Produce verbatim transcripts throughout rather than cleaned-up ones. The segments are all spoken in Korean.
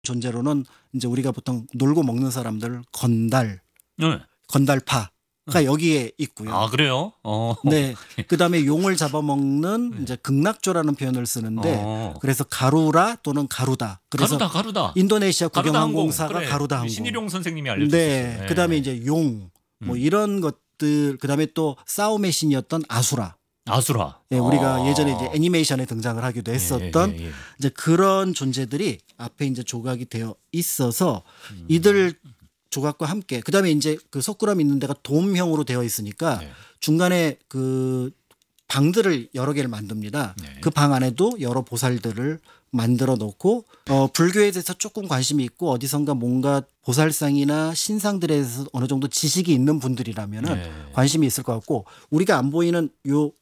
존재로는 이제 우리가 보통 놀고 먹는 사람들 건달, 네. 건달파가 여기에 있고요. 아 그래요? 어. 네. 그다음에 용을 잡아먹는 네. 이제 극락조라는 표현을 쓰는데 어. 그래서 가루라 또는 가루다. 그래서 가루다 가루다. 인도네시아 가루다 항공. 국영항공사가 그래. 가루다 항공. 신일용 선생님이 알려주셨어요. 네. 네. 그다음에 이제 용 뭐 음. 이런 것들 그다음에 또 싸움의 신이었던 아수라. 아수라. 네, 우리가 아. 예전에 이제 애니메이션에 등장을 하기도 했었던 예, 예, 예. 이제 그런 존재들이 앞에 이제 조각이 되어 있어서 음. 이들 조각과 함께 그다음에 이제 그 석굴암 있는 데가 돔형으로 되어 있으니까 네. 중간에 그 방들을 여러 개를 만듭니다. 네. 그 방 안에도 여러 보살들을 만들어 놓고 어, 불교에 대해서 조금 관심이 있고 어디선가 뭔가 보살상이나 신상들에 대해서 어느 정도 지식이 있는 분들이라면은 네. 관심이 있을 것 같고 우리가 안 보이는 요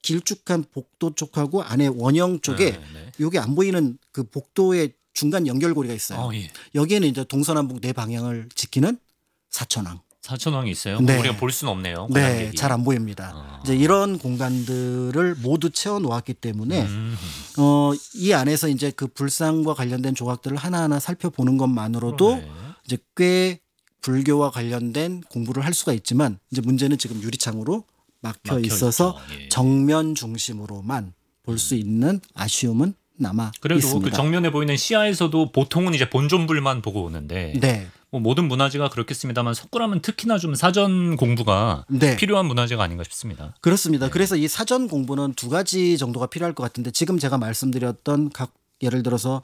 길쭉한 복도 쪽하고 안에 원형 쪽에 네, 네. 요게 안 보이는 그 복도의 중간 연결고리가 있어요. 어, 예. 여기에는 이제 동서남북 네 방향을 지키는 사천왕. 사천왕이 있어요? 네. 우리가 볼 수는 없네요. 네, 관람객이. 잘 안 보입니다. 아. 이제 이런 공간들을 모두 채워 놓았기 때문에 음. 어, 이 안에서 이제 그 불상과 관련된 조각들을 하나하나 살펴보는 것만으로도 그러네. 이제 꽤 불교와 관련된 공부를 할 수가 있지만 이제 문제는 지금 유리창으로 막혀, 막혀 있어서 있죠. 예. 정면 중심으로만 볼 수 있는 아쉬움은 남아 그래도 있습니다. 그 정면에 보이는 시야에서도 보통은 이제 본존불만 보고 오는데 네. 뭐 모든 문화재가 그렇겠습니다만 석굴암은 특히나 좀 사전 공부가 네. 필요한 문화재가 아닌가 싶습니다. 그렇습니다. 네. 그래서 이 사전 공부는 두 가지 정도가 필요할 것 같은데 지금 제가 말씀드렸던 각 예를 들어서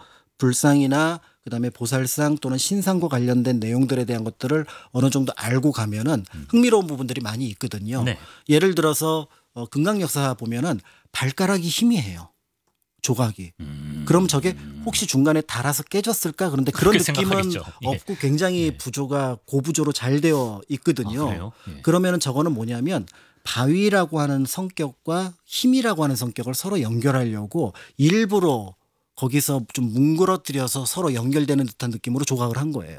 불상이나 그다음에 보살상 또는 신상과 관련된 내용들에 대한 것들을 어느 정도 알고 가면은 흥미로운 부분들이 많이 있거든요. 네. 예를 들어서 어, 금강 역사 보면은 발가락이 희미해요. 조각이. 음. 그럼 저게 혹시 중간에 닳아서 깨졌을까? 그런데 그런 그렇게 느낌은 생각하겠죠. 예. 없고 굉장히 네. 부조가 고부조로 잘 되어 있거든요. 아, 그래요? 예. 그러면은 저거는 뭐냐면 바위라고 하는 성격과 힘이라고 하는 성격을 서로 연결하려고 일부러 거기서 좀 뭉그러뜨려서 서로 연결되는 듯한 느낌으로 조각을 한 거예요.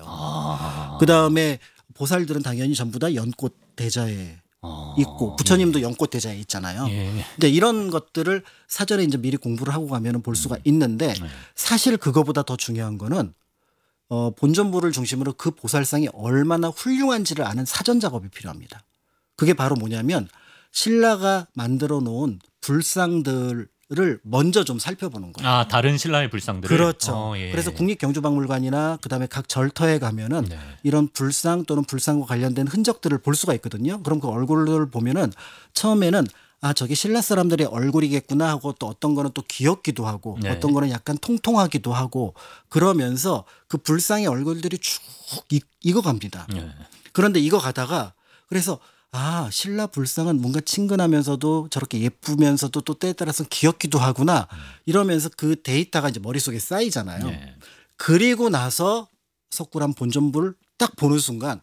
아. 그다음에 보살들은 당연히 전부 다 연꽃 대자에 아. 있고 부처님도 연꽃 대자에 있잖아요. 예. 이제 이런 것들을 사전에 이제 미리 공부를 하고 가면은 볼 수가 있는데 네. 사실 그거보다 더 중요한 거는 어, 본전부를 중심으로 그 보살상이 얼마나 훌륭한지를 아는 사전 작업이 필요합니다. 그게 바로 뭐냐면 신라가 만들어 놓은 불상들을 먼저 좀 살펴보는 거예요. 아 다른 신라의 불상들을 그렇죠. 어, 예. 그래서 국립경주박물관이나 그다음에 각 절터에 가면은 네. 이런 불상 또는 불상과 관련된 흔적들을 볼 수가 있거든요. 그럼 그 얼굴을 보면은 처음에는 아 저게 신라 사람들의 얼굴이겠구나 하고 또 어떤 거는 또 귀엽기도 하고 네. 어떤 거는 약간 통통하기도 하고 그러면서 그 불상의 얼굴들이 쭉 이- 익어갑니다. 네. 그런데 이거 가다가 그래서 아 신라 불상은 뭔가 친근하면서도 저렇게 예쁘면서도 또 때에 따라서 귀엽기도 하구나 이러면서 그 데이터가 이제 머릿속에 쌓이잖아요. 네. 그리고 나서 석굴암 본전부를 딱 보는 순간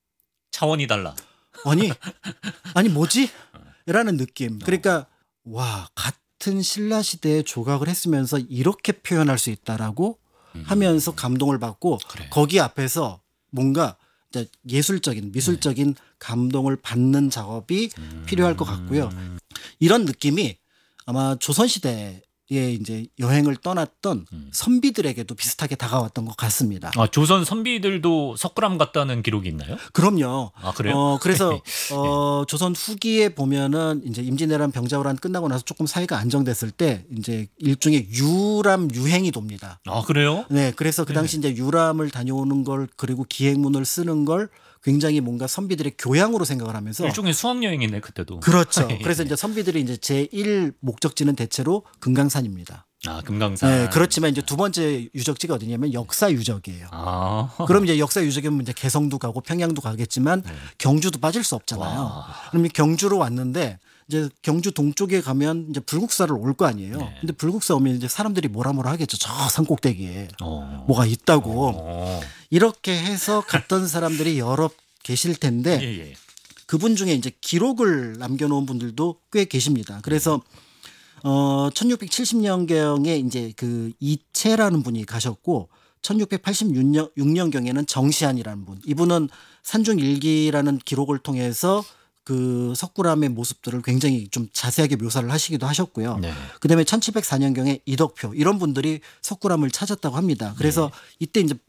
차원이 달라. 아니 아니 뭐지? 라는 느낌. 그러니까 와 같은 신라 시대에 조각을 했으면서 이렇게 표현할 수 있다라고 하면서 감동을 받고 그래. 거기 앞에서 뭔가 이제 예술적인 미술적인 감동을 받는 작업이 필요할 것 같고요. 이런 느낌이 아마 조선시대에 이제 여행을 떠났던 선비들에게도 비슷하게 다가왔던 것 같습니다. 아 조선 선비들도 석굴암 갔다는 기록이 있나요? 그럼요. 아 그래요? 어, 그래서 어, 조선 후기에 보면은 이제 임진왜란 병자호란 끝나고 나서 조금 사회가 안정됐을 때 이제 일종의 유람 유행이 돕니다. 아 그래요? 네, 그래서 그 당시 이제 유람을 다녀오는 걸 그리고 기행문을 쓰는 걸 굉장히 뭔가 선비들의 교양으로 생각을 하면서 일종의 수학 여행이네 그때도. 그렇죠. 그래서 이제 선비들이 이제 제일 목적지는 대체로 금강산입니다. 아 금강산. 네, 그렇지만 이제 두 번째 유적지가 어디냐면 역사 유적이에요. 아. 그럼 이제 역사 유적이면 이제 개성도 가고 평양도 가겠지만 경주도 빠질 수 없잖아요. 와. 그럼 이 경주로 왔는데 이제 경주 동쪽에 가면 이제 불국사를 올 거 아니에요. 네. 근데 불국사 오면 이제 사람들이 뭐라 뭐라 하겠죠. 저 산꼭대기에 어. 뭐가 있다고. 어. 이렇게 해서 갔던 사람들이 여러 계실 텐데 예, 예. 그분 중에 이제 기록을 남겨놓은 분들도 꽤 계십니다. 그래서 어 천육백칠십 년경에 이제 그 이채라는 분이 가셨고 천육백팔십육 년경에는 정시한이라는 분. 이분은 산중일기라는 기록을 통해서 그 석굴암의 모습들을 굉장히 좀 자세하게 묘사를 하시기도 하셨고요. 네. 그다음에 천칠백사 년경에 이덕표 이런 분들이 석굴암을 찾았다고 합니다. 그래서 이때 이제